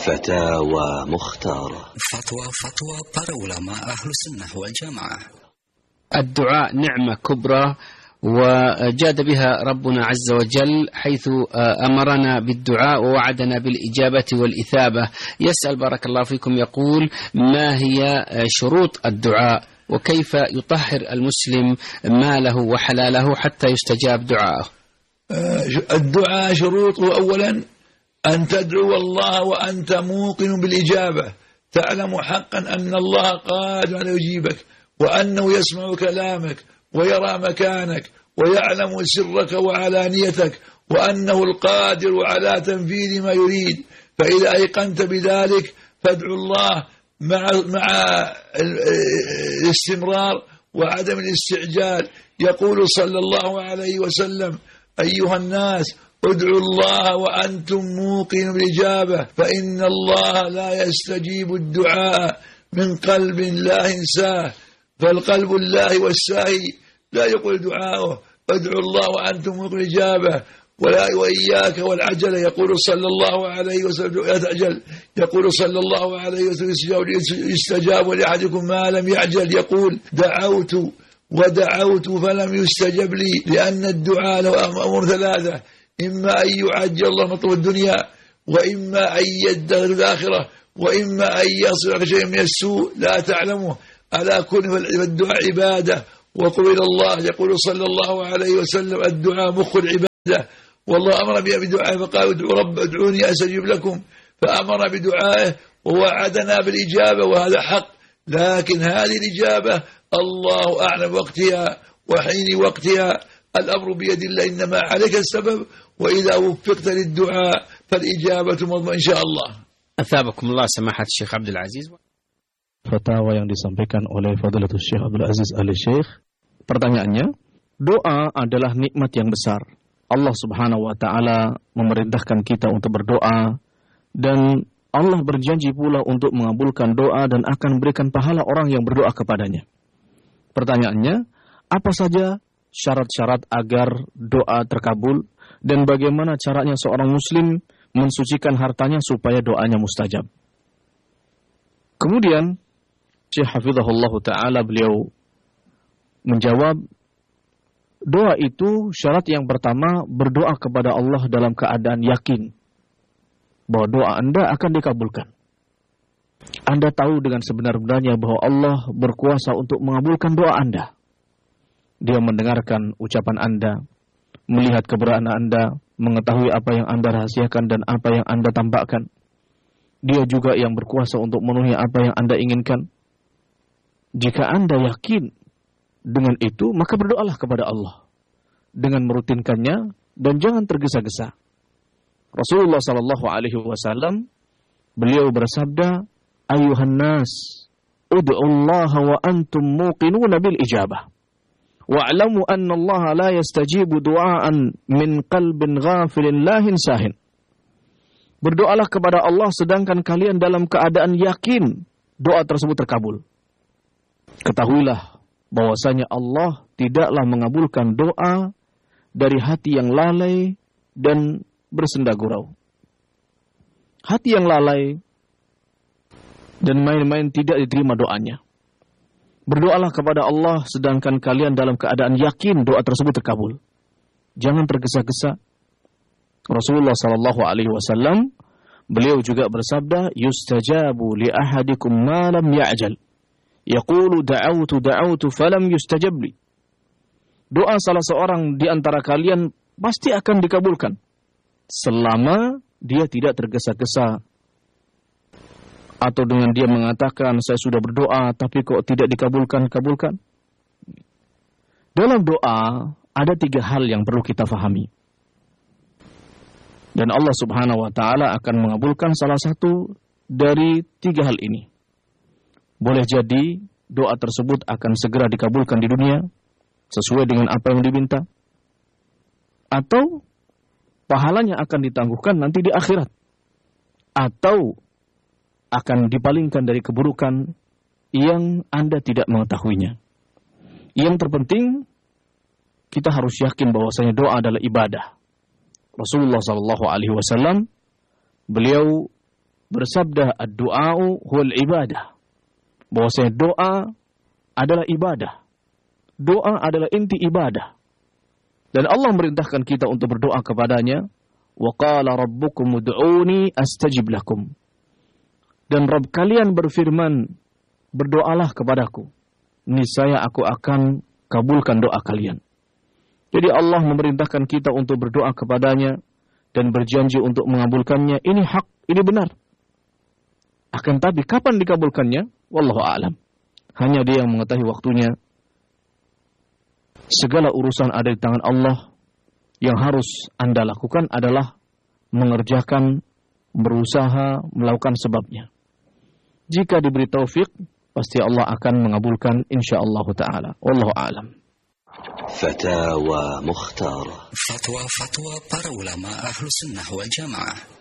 فتاوى مختارة. فتوى para ulama ahlu sunnah wal jamaah. الدعاء نعمة كبرى وجاد بها ربنا عز وجل حيث أمرنا بالدعاء ووعدنا بالإجابة والإثابة. يسأل بارك الله فيكم يقول: ما هي شروط الدعاء وكيف يطهر المسلم ماله وحلاله حتى يستجاب دعاءه؟ الدعاء شروطه أولا أن تدعو الله وأنت موقن بالإجابة، تعلم حقا أن الله قادر على يجيبك، وأنه يسمع كلامك ويرى مكانك ويعلم سرك وعلانيتك، وأنه القادر على تنفيذ ما يريد. فإذا أيقنت بذلك فادعو الله مع الاستمرار وعدم الاستعجال. يقول صلى الله عليه وسلم: أيها الناس ادعوا الله وأنتم موقنون بالإجابة، فإن الله لا يستجيب الدعاء من قلب لا ينساه، فالقلب الله والساهي لا يقول دعاءه. ادعوا الله وأنتم موقنون بالإجابة وإياك والعجل. يقول صلى الله عليه وسلم: لا تعجل. يقول صلى الله عليه وسلم: يستجاب لأحدكم ما لم يعجل. يقول: دعوت ودعوت فلم يستجب لي، لأن الدعاء له أمور ثلاثة: إما أن يعجل الله مطلب الدنيا، وإما أن يدخر الآخرة، وإما أن يصرف شيء من السوء لا تعلمه. على كل الدعاء عبادة وقبل الله. يقول صلى الله عليه وسلم: الدعاء مخ العبادة. والله أمر بدعائه فقال: ادعوني أستجب لكم، فأمر بدعائه ووعدنا بالإجابة، وهذا حق. لكن هذه الإجابة الله أعلم وقتها وحين وقتها، الأمر بيد الله، إنما عليك السبب، وإذا وفقت للدعاء فالإجابة مضمون إن شاء الله. أثابكم الله سماحة الشيخ عبد العزيز. Fatwa yang disampaikan oleh Fadilatul Syekh Abdul Aziz Al-Syekh. Pertanyaannya, doa adalah nikmat yang besar. Allah Subhanahu wa taala memerintahkan kita untuk berdoa, dan Allah berjanji pula untuk mengabulkan doa dan akan memberikan pahala orang yang berdoa kepadanya. Pertanyaannya, apa saja syarat-syarat agar doa terkabul, dan bagaimana caranya seorang muslim mensucikan hartanya supaya doanya mustajab? Kemudian Syekh Hafizahullah Ta'ala beliau menjawab, doa itu syarat yang pertama berdoa kepada Allah dalam keadaan yakin bahwa doa Anda akan dikabulkan. Anda tahu dengan sebenar-benarnya bahwa Allah berkuasa untuk mengabulkan doa Anda. Dia mendengarkan ucapan Anda, melihat keberadaan Anda, mengetahui apa yang Anda rahasiakan dan apa yang Anda tampakkan. Dia juga yang berkuasa untuk memenuhi apa yang Anda inginkan. Jika Anda yakin dengan itu, maka berdoalah kepada Allah dengan merutinkannya dan jangan tergesa-gesa. Rasulullah sallallahu alaihi wasallam beliau bersabda, "Ayuhan nas, ud'ullaha wa antum muqinuna bil ijabah. Wa'lamu anna Allah la yastajibu du'aan min qalbin ghafilin lahin sahin." Berdoalah kepada Allah sedangkan kalian dalam keadaan yakin doa tersebut terkabul. Ketahuilah bahwasanya Allah tidaklah mengabulkan doa dari hati yang lalai dan bersenda gurau. Hati yang lalai dan main-main tidak diterima doanya. Berdoalah kepada Allah sedangkan kalian dalam keadaan yakin doa tersebut terkabul. Jangan tergesa-gesa. Rasulullah sallallahu alaihi wasallam beliau juga bersabda, "Yustajabu li ahadikum ma lam ya'jal. Yaqulu da'awtu falam yustajab li." Doa salah seorang di antara kalian pasti akan dikabulkan selama dia tidak tergesa-gesa, atau dengan dia mengatakan saya sudah berdoa tapi kok tidak dikabulkan. Dalam doa ada 3 hal yang perlu kita fahami. Dan Allah Subhanahu wa taala akan mengabulkan salah satu dari 3 hal ini. Boleh jadi doa tersebut akan segera dikabulkan di dunia sesuai dengan apa yang diminta, atau pahalanya akan ditangguhkan nanti di akhirat, atau akan dipalingkan dari keburukan yang Anda tidak mengetahuinya. Yang terpenting, kita harus yakin bahwasanya doa adalah ibadah. Rasulullah SAW beliau bersabda ad-du'a'u huwal ibadah. Bahwasanya doa adalah ibadah. Doa adalah inti ibadah. Dan Allah merintahkan kita untuk berdoa kepadanya. Wa qala rabbukum ud'uni astajib lakum. Dan Rabb kalian berfirman, berdoalah kepadaku, niscaya aku akan kabulkan doa kalian. Jadi Allah memerintahkan kita untuk berdoa kepadanya dan berjanji untuk mengabulkannya. Ini hak, ini benar. Akan tapi kapan dikabulkannya? Wallahu a'lam. Hanya Dia yang mengetahui waktunya. Segala urusan ada di tangan Allah. Yang harus Anda lakukan adalah mengerjakan, berusaha, melakukan sebabnya. Jika diberi taufik, pasti Allah akan mengabulkan insyaallah ta'ala. Wallahu a'lam. فتاوى مختارة. Fatwa para ulama Ahlus Sunnah wal Jamaah.